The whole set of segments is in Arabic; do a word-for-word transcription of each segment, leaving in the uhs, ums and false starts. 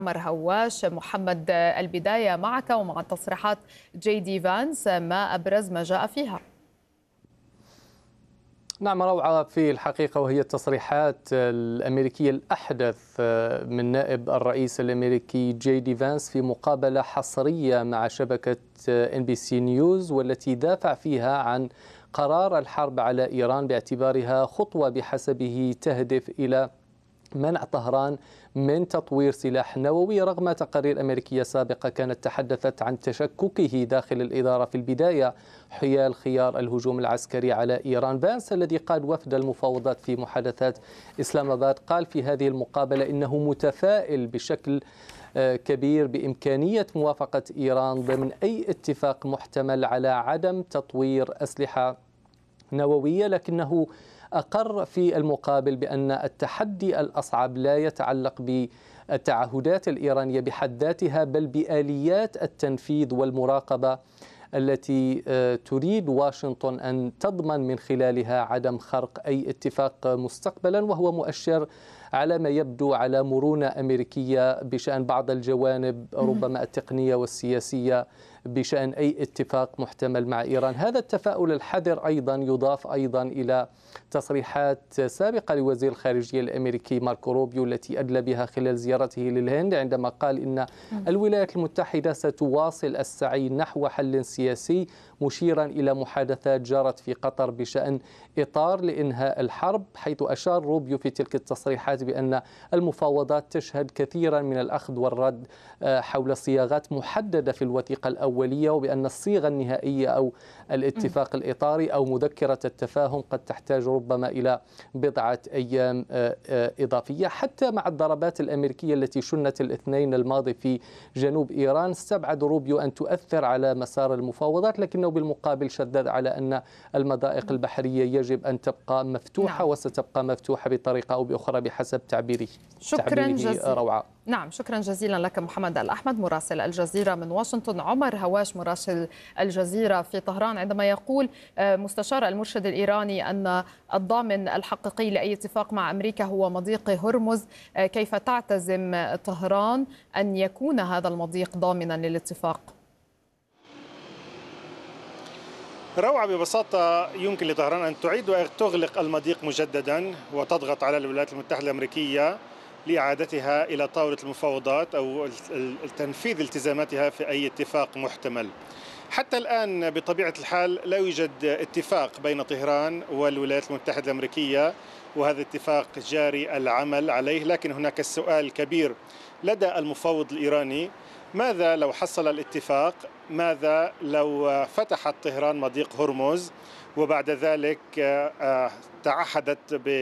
عمر هواش. محمد، البداية معك ومع تصريحات جي دي فانس، ما أبرز ما جاء فيها؟ نعم، روعة في الحقيقة، وهي التصريحات الأمريكية الأحدث من نائب الرئيس الأمريكي جي دي فانس في مقابلة حصرية مع شبكة إن بي سي نيوز، والتي دافع فيها عن قرار الحرب على إيران باعتبارها خطوة بحسبه تهدف إلى منع طهران من تطوير سلاح نووي، رغم تقارير أمريكية سابقة كانت تحدثت عن تشككه داخل الإدارة في البداية حيال خيار الهجوم العسكري على إيران. فانس الذي قاد وفد المفاوضات في محادثات إسلام آباد قال في هذه المقابلة إنه متفائل بشكل كبير بإمكانية موافقة إيران ضمن أي اتفاق محتمل على عدم تطوير أسلحة نووية، لكنه أقر في المقابل بأن التحدي الأصعب لا يتعلق بالتعهدات الإيرانية بحد ذاتها، بل بآليات التنفيذ والمراقبة التي تريد واشنطن أن تضمن من خلالها عدم خرق أي اتفاق مستقبلا، وهو مؤشر على ما يبدو على مرونة أمريكية بشأن بعض الجوانب ربما التقنية والسياسية بشأن أي اتفاق محتمل مع إيران. هذا التفاؤل الحذر أيضا يضاف أيضا إلى تصريحات سابقة لوزير الخارجية الأمريكي ماركو روبيو التي أدلى بها خلال زيارته للهند، عندما قال إن الولايات المتحدة ستواصل السعي نحو حل سياسي، مشيرا إلى محادثات جرت في قطر بشأن إطار لإنهاء الحرب، حيث أشار روبيو في تلك التصريحات بأن المفاوضات تشهد كثيرا من الأخذ والرد حول صياغات محددة في الوثيقة الأولية، وبأن الصيغة النهائية أو الاتفاق الإطاري أو مذكرة التفاهم قد تحتاج ربما إلى بضعة أيام إضافية. حتى مع الضربات الأمريكية التي شنت الاثنين الماضي في جنوب إيران، استبعد روبيو أن تؤثر على مسار المفاوضات، لكنه بالمقابل شدد على أن المضائق البحرية يجب أن تبقى مفتوحة. نعم. وستبقى مفتوحة بطريقة أو بأخرى بحسب تعبيره. شكرا جزيلا. روعة. نعم، شكرا جزيلا لك محمد الأحمد مراسل الجزيرة من واشنطن. عمر هواش مراسل الجزيرة في طهران، عندما يقول مستشار المرشد الإيراني أن الضامن الحقيقي لأي اتفاق مع أمريكا هو مضيق هرمز، كيف تعتزم طهران أن يكون هذا المضيق ضامنا للاتفاق؟ روعة، ببساطة يمكن لطهران أن تعيد وتغلق المضيق مجددا وتضغط على الولايات المتحدة الأمريكية لإعادتها إلى طاولة المفاوضات أو تنفيذ التزاماتها في أي اتفاق محتمل. حتى الآن بطبيعة الحال لا يوجد اتفاق بين طهران والولايات المتحدة الأمريكية، وهذا الاتفاق جاري العمل عليه، لكن هناك السؤال الكبير لدى المفاوض الإيراني: ماذا لو حصل الاتفاق؟ ماذا لو فتحت طهران مضيق هرمز وبعد ذلك تعهدت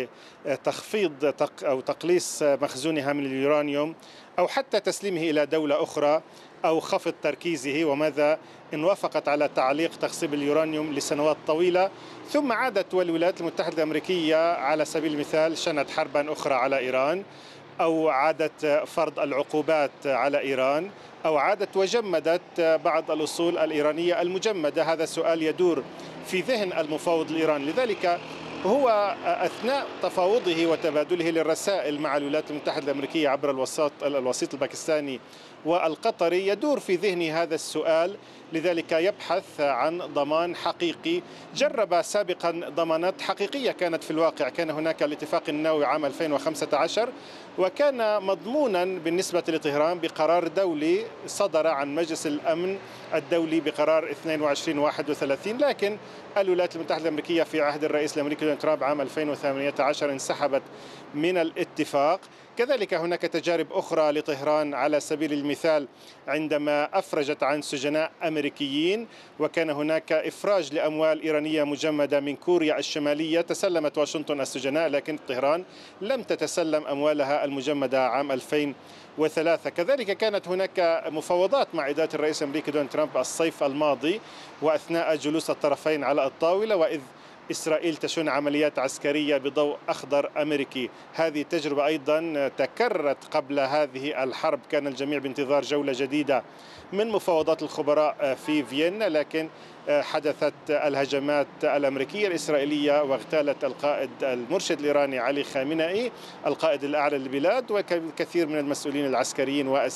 بتخفيض أو تقليص مخزونها من اليورانيوم أو حتى تسليمه إلى دولة أخرى أو خفض تركيزه؟ وماذا إن وافقت على تعليق تخصيب اليورانيوم لسنوات طويلة ثم عادت والولايات المتحدة الأمريكية على سبيل المثال شنت حربا أخرى على إيران، أو عادت فرض العقوبات على إيران، أو عادت وجمدت بعض الأصول الإيرانية المجمدة؟ هذا السؤال يدور في ذهن المفاوض الإيراني. لذلك هو أثناء تفاوضه وتبادله للرسائل مع الولايات المتحدة الأمريكية عبر الوساط الوسيط الباكستاني والقطري يدور في ذهنه هذا السؤال، لذلك يبحث عن ضمان حقيقي. جرب سابقا ضمانات حقيقية كانت في الواقع، كان هناك الاتفاق النووي عام ألفين وخمسة عشر وكان مضمونا بالنسبة لطهران بقرار دولي صدر عن مجلس الأمن الدولي بقرار اثنين وعشرين واحد وثلاثين، لكن الولايات المتحدة الأمريكية في عهد الرئيس الأمريكي دونالد ترامب عام ألفين وثمانية عشر انسحبت من الاتفاق. كذلك هناك تجارب أخرى لطهران، على سبيل المثال عندما أفرجت عن سجناء أمريكيين، وكان هناك إفراج لأموال إيرانية مجمدة من كوريا الشمالية، تسلمت واشنطن السجناء لكن طهران لم تتسلم أموالها المجمدة عام ألفين وثلاثة. كذلك كانت هناك مفاوضات مع إدارة الرئيس الأمريكي دونالد ترامب الصيف الماضي وأثناء جلوس الطرفين على الطاولة، وإذ إسرائيل تشن عمليات عسكرية بضوء أخضر أمريكي. هذه التجربة أيضا تكررت قبل هذه الحرب، كان الجميع بانتظار جولة جديدة من مفاوضات الخبراء في فيينا، لكن حدثت الهجمات الأمريكية الإسرائيلية واغتالت القائد المرشد الإيراني علي خامنئي القائد الأعلى للبلاد وكثير من المسؤولين العسكريين والسياسيين.